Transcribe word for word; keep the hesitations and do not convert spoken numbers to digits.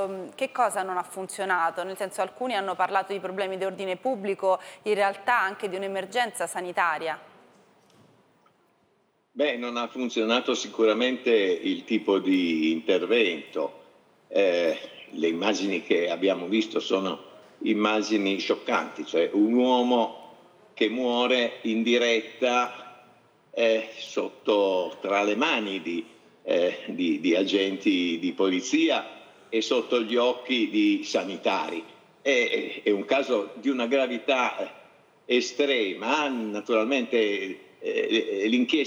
ehm, che cosa non ha funzionato? Nel senso, alcuni hanno parlato di problemi di ordine pubblico, in realtà anche di un'emergenza sanitaria. Beh, non ha funzionato sicuramente il tipo di intervento. Eh, le immagini che abbiamo visto sono immagini scioccanti, cioè un uomo che muore in diretta eh, sotto, tra le mani di, eh, di, di agenti di polizia e sotto gli occhi di sanitari. È, è un caso di una gravità estrema. Naturalmente eh, l'inchiesta